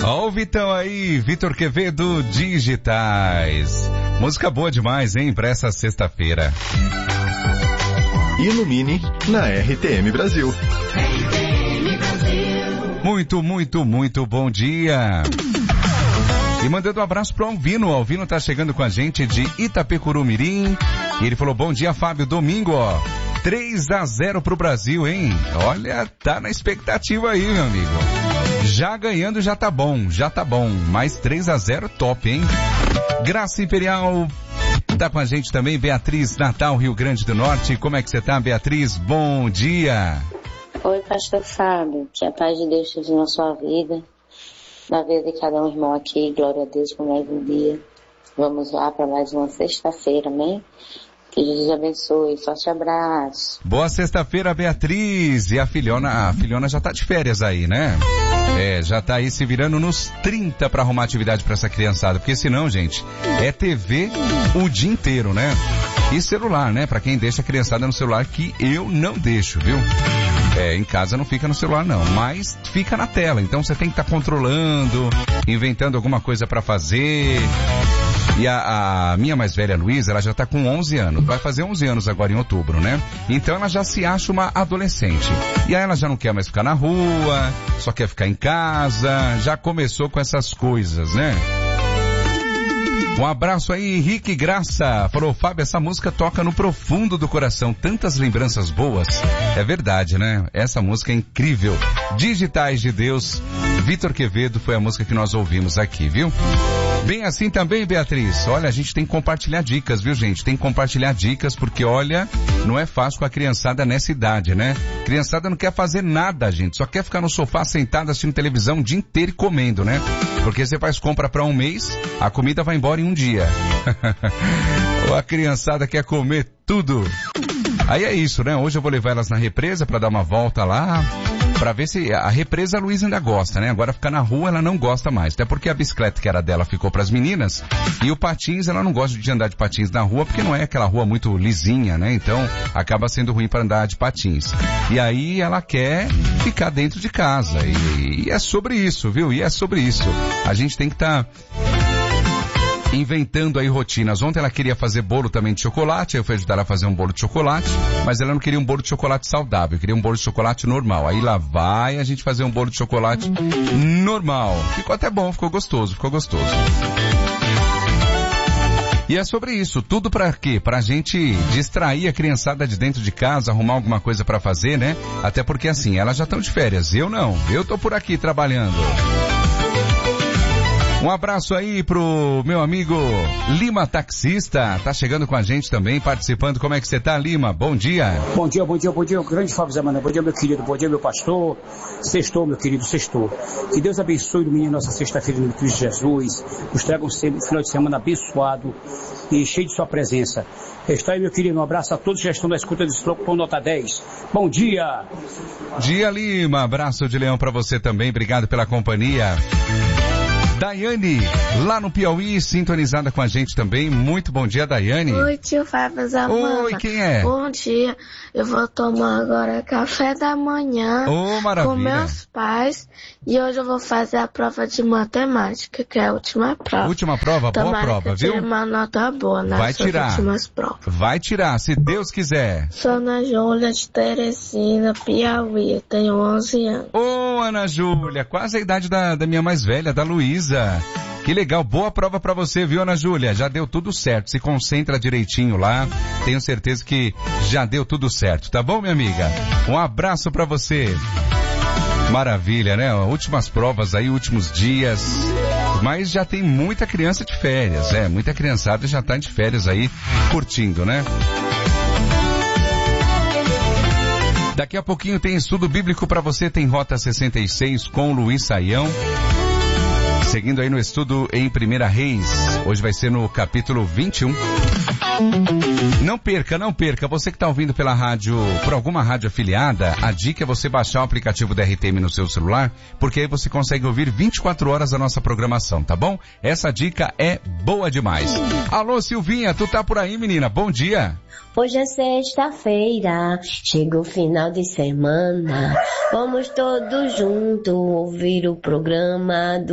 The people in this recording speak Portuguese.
Ó o Vitão aí, Vitor Quevedo Digitais. Música boa demais, hein, pra essa sexta-feira. Ilumine na RTM Brasil. Muito, muito, muito bom dia. E mandando um abraço pro Alvino. O Alvino tá chegando com a gente de Itapecuru-Mirim. E ele falou, bom dia, Fábio. Domingo, ó. 3-0 pro Brasil, hein? Olha, tá na expectativa aí, meu amigo. Já ganhando já tá bom. Mas 3-0 top, hein? Graça Imperial tá com a gente também. Beatriz, Natal, Rio Grande do Norte. Como é que você tá, Beatriz? Bom dia. Oi, pastor Fábio. Que a paz de Deus esteja na sua vida. Na vida de cada um irmão aqui. Glória a Deus por mais um dia. Vamos lá para mais uma sexta-feira, amém? Que Jesus abençoe. Forte abraço. Boa sexta-feira, Beatriz. E a filhona já tá de férias aí, né? Já tá aí se virando nos 30 pra arrumar atividade pra essa criançada. Porque senão, gente, é TV o dia inteiro, né? E celular, né? Pra quem deixa a criançada no celular, que eu não deixo, viu? Em casa não fica no celular não, mas fica na tela. Então você tem que estar controlando, inventando alguma coisa pra fazer. E a minha mais velha, Luísa, ela já tá com 11 anos. Vai fazer 11 anos agora em outubro, né? Então ela já se acha uma adolescente. E aí ela já não quer mais ficar na rua, só quer ficar em casa. Já começou com essas coisas, né? Um abraço aí, Henrique Graça. Falou, Fábio, essa música toca no profundo do coração. Tantas lembranças boas. É verdade, né? Essa música é incrível. Digitais de Deus. Vitor Quevedo foi a música que nós ouvimos aqui, viu? Bem assim também, Beatriz. Olha, a gente tem que compartilhar dicas, viu, gente? Tem que compartilhar dicas porque, olha, não é fácil com a criançada nessa idade, né? Criançada não quer fazer nada, gente. Só quer ficar no sofá sentado assistindo televisão o dia inteiro e comendo, né? Porque você faz compra para um mês, a comida vai embora em um dia. Ou a criançada quer comer tudo. Aí é isso, né? Hoje eu vou levar elas na represa para dar uma volta lá, pra ver se a represa a Luísa ainda gosta, né? Agora ficar na rua ela não gosta mais. Até porque a bicicleta que era dela ficou pras meninas. E o patins, ela não gosta de andar de patins na rua porque não é aquela rua muito lisinha, né? Então acaba sendo ruim para andar de patins. E aí ela quer ficar dentro de casa. E é sobre isso, viu? E é sobre isso. A gente tem que estar inventando aí rotinas. Ontem ela queria fazer bolo também de chocolate, eu fui ajudar ela a fazer um bolo de chocolate, mas ela não queria um bolo de chocolate saudável, queria um bolo de chocolate normal. Aí lá vai a gente fazer um bolo de chocolate normal. Ficou até bom, ficou gostoso. E é sobre isso, tudo pra quê? Pra gente distrair a criançada de dentro de casa, arrumar alguma coisa pra fazer, né? Até porque assim, elas já estão de férias, eu não, eu tô por aqui trabalhando. Um abraço aí pro meu amigo Lima Taxista, tá chegando com a gente também, participando. Como é que você tá, Lima? Bom dia. Bom dia, grande Fábio Zé Mané. Bom dia, meu querido, bom dia, meu pastor. Sextou, meu querido, sextou. Que Deus abençoe o menino nossa sexta-feira no Cristo Jesus, nos traga um final de semana abençoado e cheio de sua presença. Está aí, meu querido, um abraço a todos que já estão na escuta desse bloco com nota 10. Bom dia. Dia, Lima, abraço de leão pra você também, obrigado pela companhia. Daiane, lá no Piauí, sintonizada com a gente também. Muito bom dia, Daiane. Oi, tio Fábio Zamana. Oi, quem é? Bom dia. Eu vou tomar agora café da manhã maravilha. Com meus pais. E hoje eu vou fazer a prova de matemática, que é a última prova. Última prova? Boa prova, viu? Uma nota boa nas vai tirar. Últimas provas. Vai tirar, se Deus quiser. Sou Ana Júlia de Teresina, Piauí. Eu tenho 11 anos. Ana Júlia, quase a idade da minha mais velha, da Luísa. Que legal, boa prova pra você, viu, Ana Júlia? Já deu tudo certo, se concentra direitinho lá, tenho certeza que já deu tudo certo, tá bom, minha amiga? Um abraço pra você. Maravilha, né? Últimas provas aí, últimos dias, mas já tem muita criança de férias, muita criançada já tá de férias aí, curtindo, né? Daqui a pouquinho tem estudo bíblico pra você, tem Rota 66 com Luiz Saião. Seguindo aí no estudo em 1 Reis, hoje vai ser no capítulo 21. Não perca, você que está ouvindo pela rádio, por alguma rádio afiliada, a dica é você baixar o aplicativo da RTM no seu celular, porque aí você consegue ouvir 24 horas a nossa programação, tá bom? Essa dica é boa demais. Alô, Silvinha, tu tá por aí, menina? Bom dia. Hoje é sexta-feira, chega o final de semana, vamos todos juntos ouvir o programa do